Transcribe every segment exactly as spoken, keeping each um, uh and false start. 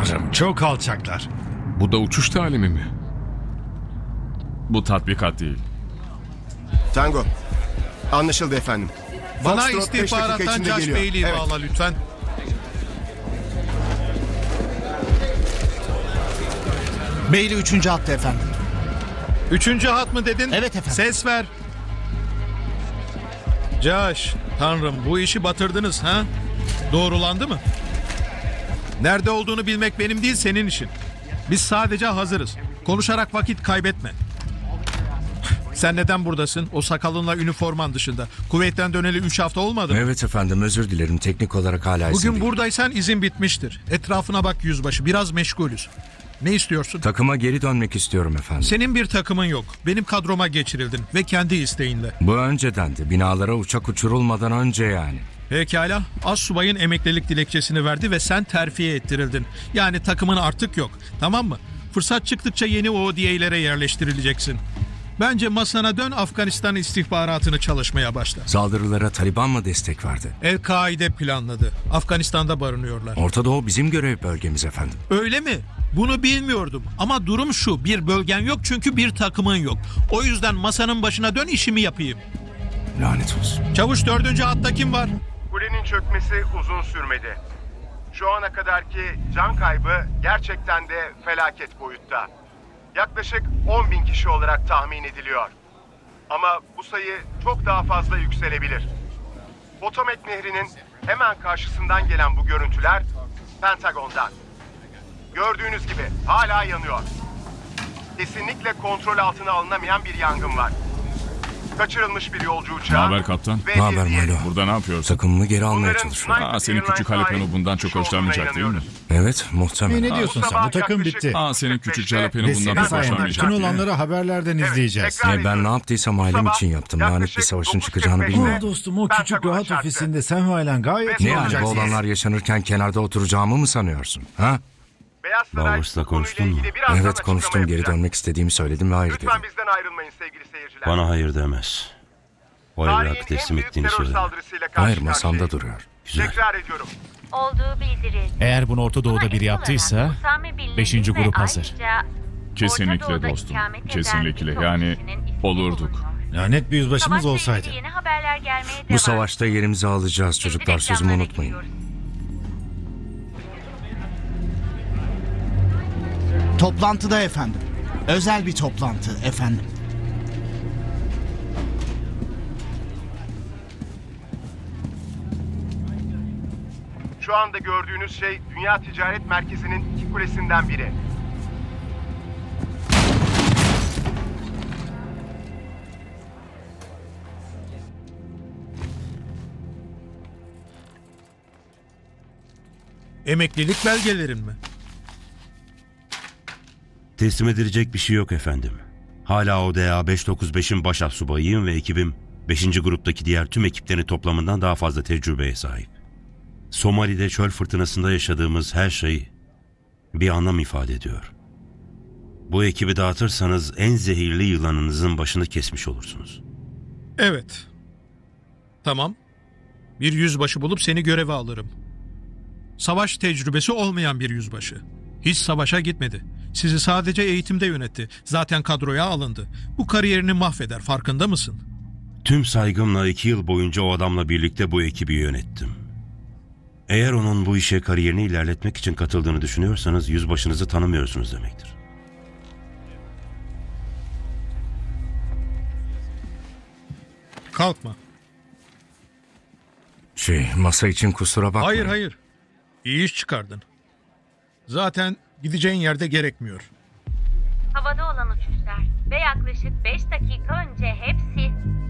Tanrım, çok alçaklar. Bu da uçuş talimi mi? Bu tatbikat değil. Tango. Anlaşıldı efendim. Bana Foxtrot beş dakika istihbarattan içinde Josh geliyor. Bailey'i Evet. bağla lütfen. Bailey üçüncü hattı efendim. Üçüncü hat mı dedin? Evet efendim. Ses ver. Josh, tanrım bu işi batırdınız ha? Doğrulandı mı? Nerede olduğunu bilmek benim değil senin işin. Biz sadece hazırız. Konuşarak vakit kaybetme. Sen neden buradasın? O sakalınla üniforman dışında. Kuveyt'ten döneli üç hafta olmadı mı? Evet efendim, özür dilerim. Teknik olarak hala Bugün izindeyim. buradaysan izin bitmiştir. Etrafına bak yüzbaşı. Biraz meşgulüz. Ne istiyorsun? Takıma geri dönmek istiyorum efendim. Senin bir takımın yok. Benim kadroma geçirildin ve kendi isteğinle. Bu öncedendi. Binalara uçak uçurulmadan önce yani. Pekala. Astsubay'ın emeklilik dilekçesini verdi ve sen terfiye ettirildin. Yani takımın artık yok. Tamam mı? Fırsat çıktıkça yeni O O D A'lere yerleştirileceksin. Bence masana dön, Afganistan istihbaratını çalışmaya başla. Saldırılara Taliban mı destek verdi? El-Kaide planladı. Afganistan'da barınıyorlar. Orta Doğu bizim görev bölgemiz efendim. Öyle mi? Bunu bilmiyordum. Ama durum şu. Bir bölgen yok çünkü bir takımın yok. O yüzden masanın başına dön, işimi yapayım. Lanet olsun. Çavuş, dördüncü hatta kim var? Kulenin çökmesi uzun sürmedi. Şu ana kadarki can kaybı gerçekten de felaket boyutta. Yaklaşık on bin kişi olarak tahmin ediliyor. Ama bu sayı çok daha fazla yükselebilir. Potomac Nehri'nin hemen karşısından gelen bu görüntüler Pentagon'dan. Gördüğünüz gibi hala yanıyor. Kesinlikle kontrol altına alınamayan bir yangın var. Kaçırılmış bir yolcu uçağı. Ne haber kaptan? ve Ne haber bir diğeri. Milo? Burada ne yapıyorsun? Takımımı geri almaya Bunların çalışıyorum. United Aa, senin küçük Airlines jalapeno bundan çok ait hoşlanmayacak değil mi? inanıyoruz. Evet, muhtemelen. Ne diyorsun Bu sen? Bu sabah takım yaklaşık bitti. Aa, senin küçük jalapeno Ve bundan senin pek sayende hoşlanmayacak. bütün olanları haberlerden Evet, izleyeceğiz. tekrar E, ben ediyorum. ne yaptıysam Bu ailem sabah için yaptım. Lanet bir yaklaşık savaşın dokuz çıkacağını kırk beşte bilmiyordum. Ama dostum, o küçük Pentagon'a rahat çarptı. ofisinde sen halen gayet Ve iyi Ne yani, bu olacaksın. olanlar yaşanırken kenarda oturacağımı mı sanıyorsun? Ha? Beyaz Saray Bowers'la bu konuyla konuştun mu? ilgili birazdan Evet, açıklama konuştum. Geri yapacak. dönmek istediğimi söyledim ve hayır dedim. Lütfen bizden ayrılmayın sevgili seyirciler. Bana hayır demez. O Tarihin evrakı teslim en büyük ettiğini terör söyle. saldırısıyla karşı Hayır, masamda karşıyayız. duruyor. Güzel. Tekrar ediyorum. Olduğu bildirildi. Eğer bunu Orta Doğu'da Buna biri ek yaptıysa olarak Usame Bin Laden beşinci ve grup hazır. ayrıca Kesinlikle Orta Doğu'da dostum. ikamet eden Kesinlikle. birçok Yani kişinin ismi olurduk. bulunuyor. Lanet bir yüzbaşımız Savaşla olsaydı. ilgili yeni haberler gelmeye devam. Bu savaşta yerimizi alacağız Şimdi çocuklar. Sözümü reklamlara unutmayın. gidiyoruz. Toplantıda efendim. Özel bir toplantı efendim. Şu anda gördüğünüz şey Dünya Ticaret Merkezi'nin iki kulesinden biri. Emeklilik belgelerin mi? Teslim edilecek bir şey yok efendim. Hala O D A beş dokuz beşin baş astsubayıyım ve ekibim beşinci gruptaki diğer tüm ekiplerin toplamından daha fazla tecrübeye sahip. Somali'de çöl fırtınasında yaşadığımız her şey bir anlam ifade ediyor. Bu ekibi dağıtırsanız en zehirli yılanınızın başını kesmiş olursunuz. Evet. Tamam. Bir yüzbaşı bulup seni göreve alırım. Savaş tecrübesi olmayan bir yüzbaşı. Hiç savaşa gitmedi. Sizi sadece eğitimde yönetti. Zaten kadroya alındı. Bu kariyerini mahveder, farkında mısın? Tüm saygımla iki yıl boyunca o adamla birlikte bu ekibi yönettim. Eğer onun bu işe kariyerini ilerletmek için katıldığını düşünüyorsanız yüzbaşınızı tanımıyorsunuz demektir. Kalkma. Şey, masa için kusura bakma. Hayır hayır. İyi iş çıkardın. Zaten gideceğin yerde gerekmiyor. Havada olan uçuşlar ve yaklaşık beş dakika önce hepsi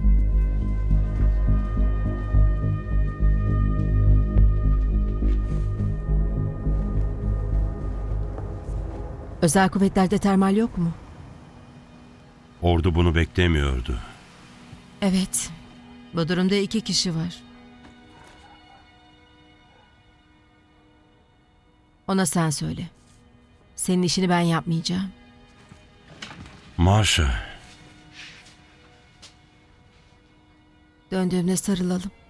Özel kuvvetlerde termal yok mu? Ordu bunu beklemiyordu. Evet. Bu durumda iki kişi var. Ona sen söyle. Senin işini ben yapmayacağım. Marsha, Döndüğümde sarılalım.